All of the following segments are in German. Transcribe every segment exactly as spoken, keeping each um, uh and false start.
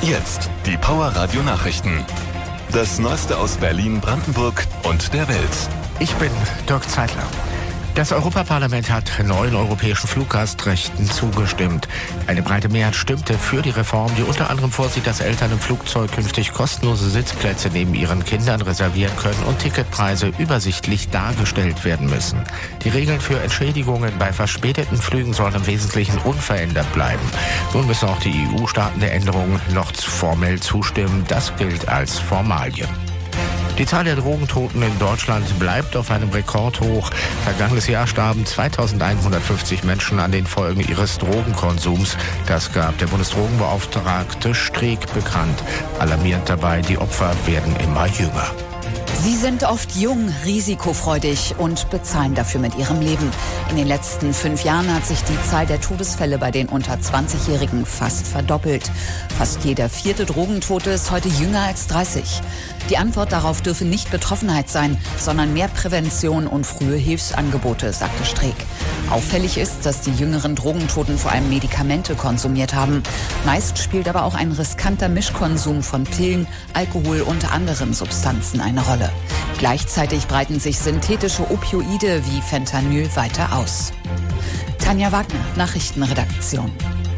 Jetzt die Power Radio Nachrichten. Das Neueste aus Berlin, Brandenburg und der Welt. Ich bin Dirk Zeitler. Das Europaparlament hat neuen europäischen Fluggastrechten zugestimmt. Eine breite Mehrheit stimmte für die Reform, die unter anderem vorsieht, dass Eltern im Flugzeug künftig kostenlose Sitzplätze neben ihren Kindern reservieren können und Ticketpreise übersichtlich dargestellt werden müssen. Die Regeln für Entschädigungen bei verspäteten Flügen sollen im Wesentlichen unverändert bleiben. Nun müssen auch die E U-Staaten der Änderung noch formell zustimmen. Das gilt als Formalie. Die Zahl der Drogentoten in Deutschland bleibt auf einem Rekordhoch. Vergangenes Jahr starben zweitausendeinhundertfünfzig Menschen an den Folgen ihres Drogenkonsums. Das gab der Bundesdrogenbeauftragte Streeck bekannt. Alarmierend dabei, die Opfer werden immer jünger. Sie sind oft jung, risikofreudig und bezahlen dafür mit ihrem Leben. In den letzten fünf Jahren hat sich die Zahl der Todesfälle bei den unter zwanzigjährigen fast verdoppelt. Fast jeder vierte Drogentote ist heute jünger als dreißig. Die Antwort darauf dürfe nicht Betroffenheit sein, sondern mehr Prävention und frühe Hilfsangebote, sagte Streeck. Auffällig ist, dass die jüngeren Drogentoten vor allem Medikamente konsumiert haben. Meist spielt aber auch ein riskanter Mischkonsum von Pillen, Alkohol und anderen Substanzen eine Rolle. Gleichzeitig breiten sich synthetische Opioide wie Fentanyl weiter aus. Tanja Wagner, Nachrichtenredaktion.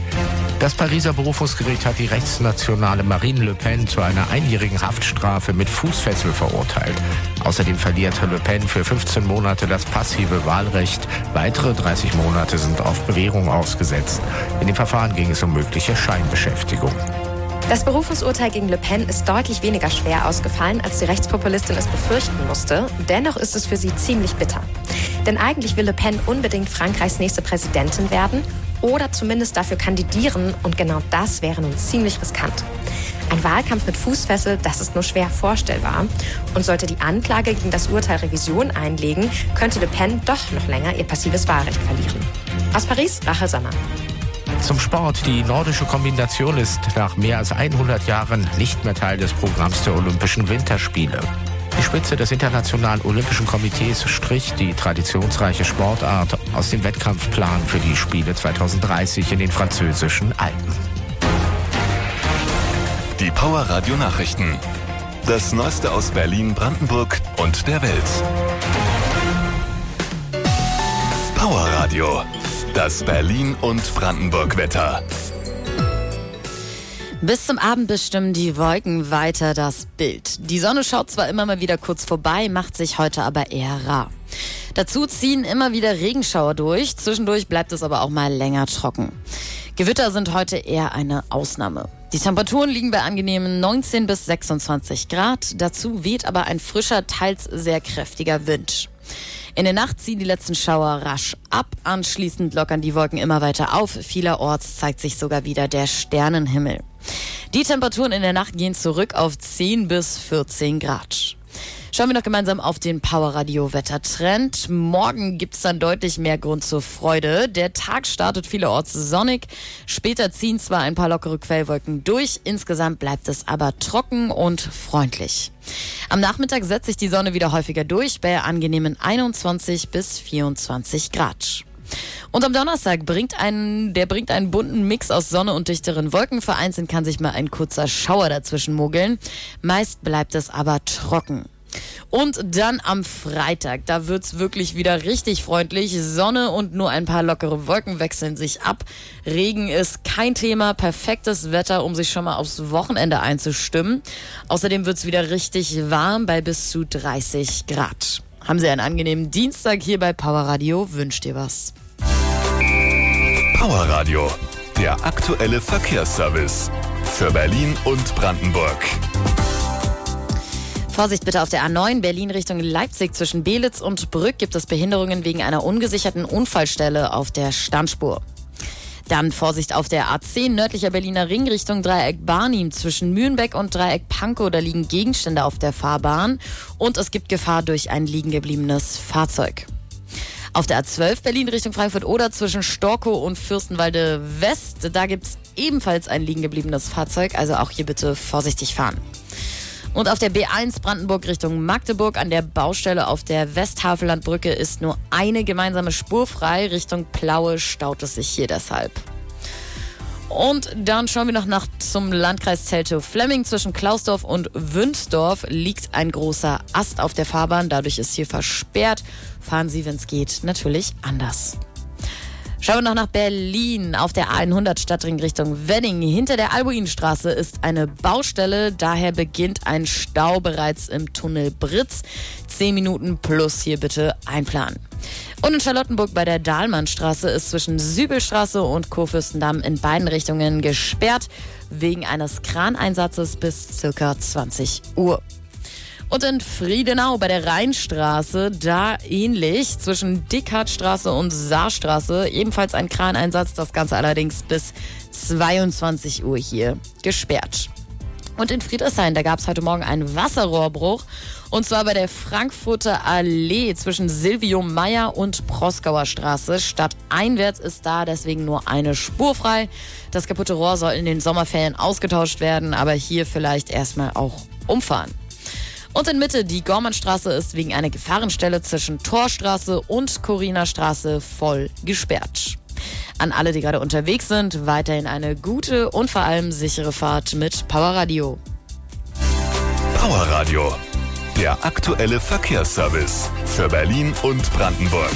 Das Pariser Berufungsgericht hat die rechtsnationale Marine Le Pen zu einer einjährigen Haftstrafe mit Fußfessel verurteilt. Außerdem verliert Le Pen für fünfzehn Monate das passive Wahlrecht. Weitere dreißig Monate sind auf Bewährung ausgesetzt. In dem Verfahren ging es um mögliche Scheinbeschäftigung. Das Berufungsurteil gegen Le Pen ist deutlich weniger schwer ausgefallen, als die Rechtspopulistin es befürchten musste. Dennoch ist es für sie ziemlich bitter. Denn eigentlich will Le Pen unbedingt Frankreichs nächste Präsidentin werden oder zumindest dafür kandidieren, und genau das wäre nun ziemlich riskant. Ein Wahlkampf mit Fußfessel, das ist nur schwer vorstellbar. Und sollte die Anklage gegen das Urteil Revision einlegen, könnte Le Pen doch noch länger ihr passives Wahlrecht verlieren. Aus Paris, Rachel Sommer. Zum Sport. Die nordische Kombination ist nach mehr als hundert Jahren nicht mehr Teil des Programms der Olympischen Winterspiele. Die Spitze des Internationalen Olympischen Komitees strich die traditionsreiche Sportart aus dem Wettkampfplan für die Spiele zweitausenddreißig in den französischen Alpen. Die Power Radio Nachrichten. Das Neueste aus Berlin, Brandenburg und der Welt. Power Radio. Das Berlin- und Brandenburg-Wetter. Bis zum Abend bestimmen die Wolken weiter das Bild. Die Sonne schaut zwar immer mal wieder kurz vorbei, macht sich heute aber eher rar. Dazu ziehen immer wieder Regenschauer durch. Zwischendurch bleibt es aber auch mal länger trocken. Gewitter sind heute eher eine Ausnahme. Die Temperaturen liegen bei angenehmen neunzehn bis sechsundzwanzig Grad. Dazu weht aber ein frischer, teils sehr kräftiger Wind. In der Nacht ziehen die letzten Schauer rasch ab. Anschließend lockern die Wolken immer weiter auf. Vielerorts zeigt sich sogar wieder der Sternenhimmel. Die Temperaturen in der Nacht gehen zurück auf zehn bis vierzehn Grad. Schauen wir noch gemeinsam auf den Power-Radio-Wettertrend. Morgen gibt's dann deutlich mehr Grund zur Freude. Der Tag startet vielerorts sonnig. Später ziehen zwar ein paar lockere Quellwolken durch. Insgesamt bleibt es aber trocken und freundlich. Am Nachmittag setzt sich die Sonne wieder häufiger durch bei angenehmen einundzwanzig bis vierundzwanzig Grad. Und am Donnerstag bringt einen, der bringt einen bunten Mix aus Sonne und dichteren Wolken. Vereinzelt kann sich mal ein kurzer Schauer dazwischen mogeln. Meist bleibt es aber trocken. Und dann am Freitag, da wird's wirklich wieder richtig freundlich. Sonne und nur ein paar lockere Wolken wechseln sich ab. Regen ist kein Thema, perfektes Wetter, um sich schon mal aufs Wochenende einzustimmen. Außerdem wird's wieder richtig warm bei bis zu dreißig Grad. Haben Sie einen angenehmen Dienstag hier bei Power Radio. Wünscht ihr was? Power Radio, der aktuelle Verkehrsservice für Berlin und Brandenburg. Vorsicht bitte auf der A neun Berlin Richtung Leipzig. Zwischen Belitz und Brück gibt es Behinderungen wegen einer ungesicherten Unfallstelle auf der Standspur. Dann Vorsicht auf der A zehn nördlicher Berliner Ring Richtung Dreieck Barnim. Zwischen Mühlenbeck und Dreieck Pankow, da liegen Gegenstände auf der Fahrbahn und es gibt Gefahr durch ein liegen gebliebenes Fahrzeug. Auf der A zwölf Berlin Richtung Frankfurt-Oder zwischen Storkow und Fürstenwalde West, da gibt's ebenfalls ein liegen gebliebenes Fahrzeug, also auch hier bitte vorsichtig fahren. Und auf der B eins Brandenburg Richtung Magdeburg an der Baustelle auf der Westhavellandbrücke ist nur eine gemeinsame Spur frei. Richtung Plaue staut es sich hier deshalb. Und dann schauen wir noch nach zum Landkreis Teltow-Fläming. Zwischen Klausdorf und Wünsdorf liegt ein großer Ast auf der Fahrbahn. Dadurch ist hier versperrt. Fahren Sie, wenn es geht, natürlich anders. Schauen wir noch nach Berlin. Auf der A hundert Stadtring Richtung Wedding. Hinter der Albuinstraße ist eine Baustelle. Daher beginnt ein Stau bereits im Tunnel Britz. Zehn Minuten plus hier bitte einplanen. Und in Charlottenburg bei der Dahlmannstraße ist zwischen Sübelstraße und Kurfürstendamm in beiden Richtungen gesperrt. Wegen eines Kraneinsatzes bis circa zwanzig Uhr. Und in Friedenau bei der Rheinstraße, da ähnlich, zwischen Dickhartstraße und Saarstraße, ebenfalls ein Kraneinsatz, das Ganze allerdings bis zweiundzwanzig Uhr hier gesperrt. Und in Friedrichshain, da gab es heute Morgen einen Wasserrohrbruch, und zwar bei der Frankfurter Allee zwischen Silvio Meyer und Proskauer Straße. Stadteinwärts ist da deswegen nur eine Spur frei. Das kaputte Rohr soll in den Sommerferien ausgetauscht werden, aber hier vielleicht erstmal auch umfahren. Und in Mitte, die Gormannstraße ist wegen einer Gefahrenstelle zwischen Torstraße und Corina-Straße voll gesperrt. An alle, die gerade unterwegs sind, weiterhin eine gute und vor allem sichere Fahrt mit Power Radio. Power Radio, der aktuelle Verkehrsservice für Berlin und Brandenburg.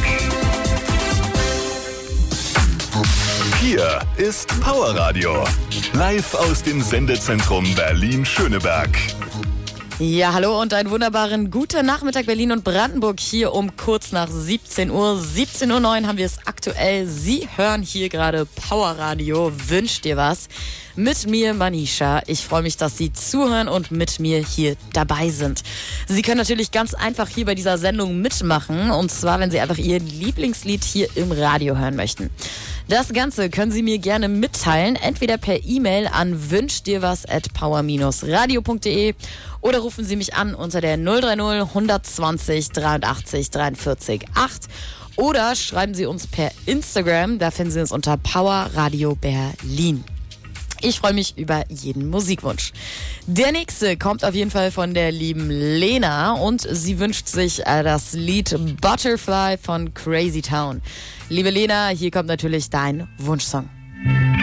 Hier ist Power Radio, live aus dem Sendezentrum Berlin-Schöneberg. Ja, hallo und einen wunderbaren guten Nachmittag Berlin und Brandenburg hier um kurz nach siebzehn Uhr. siebzehn Uhr neun haben wir es aktuell. Sie hören hier gerade Power Radio. Wünscht dir was? Mit mir, Manisha. Ich freue mich, dass Sie zuhören und mit mir hier dabei sind. Sie können natürlich ganz einfach hier bei dieser Sendung mitmachen. Und zwar, wenn Sie einfach Ihr Lieblingslied hier im Radio hören möchten. Das Ganze können Sie mir gerne mitteilen, entweder per E-Mail an wünschdirwas at power radio punkt de oder rufen Sie mich an unter der null drei null hundertzwanzig dreiundachtzig dreiundvierzig acht oder schreiben Sie uns per Instagram, da finden Sie uns unter Power Radio Berlin. Ich freue mich über jeden Musikwunsch. Der nächste kommt auf jeden Fall von der lieben Lena und sie wünscht sich äh, das Lied Butterfly von Crazy Town. Liebe Lena, hier kommt natürlich dein Wunschsong.